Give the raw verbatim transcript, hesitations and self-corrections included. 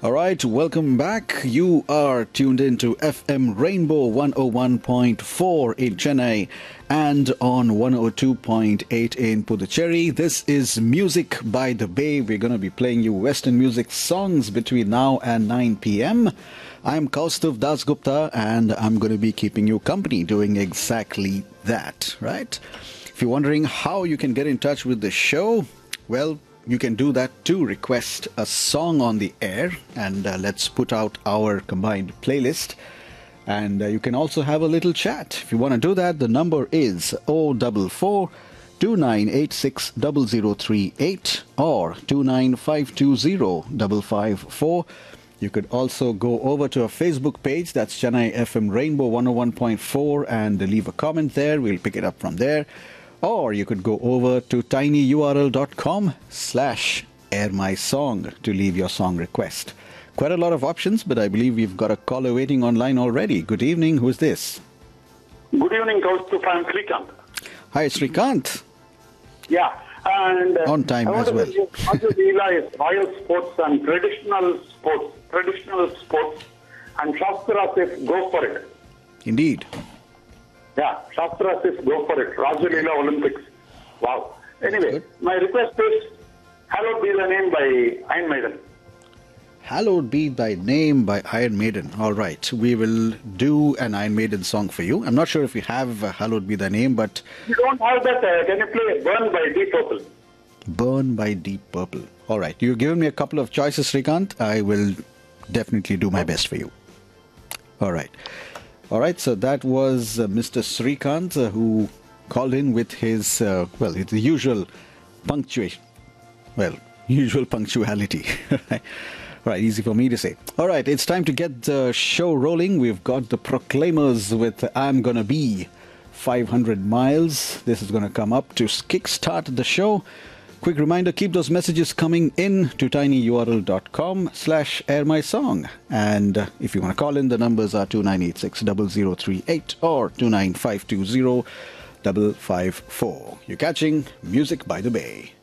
All right, welcome back. You are tuned into F M Rainbow one oh one point four in Chennai and on one oh two point eight in Puducherry. This is Music by the Bay. We're going to be playing you Western music songs between now and nine p.m. I'm Kaustav Dasgupta and I'm going to be keeping you company doing exactly that, right? If you're wondering how you can get in touch with the show, well, you can do that too. Request a song on the air and uh, let's put out our combined playlist. And uh, you can also have a little chat. If you want to do that, the number is oh four four, two nine eight six, zero zero three eight or two nine five two zero, five five four. You could also go over to our Facebook page, that's Chennai F M Rainbow one oh one point four, and leave a comment there. We'll pick it up from there. Or you could go over to tinyurl.com slash airmysong to leave your song request. Quite a lot of options, but I believe we've got a caller waiting online already. Good evening. Who's this? Good evening, Kaustuv. I'm Srikanth. Hi, Srikanth. Yeah. And uh, on time as well. Raju Leela is royal sports and traditional sports, traditional sports, and Shastra says go for it. Indeed. Yeah, Shastra says go for it. Raju Leela Olympics. Wow. Anyway, my request is Hallowed Be the Name by Iron Maiden. Hallowed Be Thy Name by Iron Maiden. All right. We will do an Iron Maiden song for you. I'm not sure if we have uh, Hallowed Be Thy Name, but... If you don't have that, uh, can you play Burn by Deep Purple? Burn by Deep Purple. All right. You've given me a couple of choices, Srikanth. I will definitely do my best for you. All right. All right. So that was uh, Mister Srikanth uh, who called in with his, uh, well, it's the usual punctuation. Well, usual punctuality. Right, easy for me to say. All right, it's time to get the show rolling. We've got the Proclaimers with I'm Gonna Be five hundred miles. This is going to come up to kickstart the show. Quick reminder, keep those messages coming in to tinyurl.com slash airmysong. And uh, if you want to call in, the numbers are two nine eight six, zero zero three eight or two nine five two zero, five five four. You're catching Music by the Bay.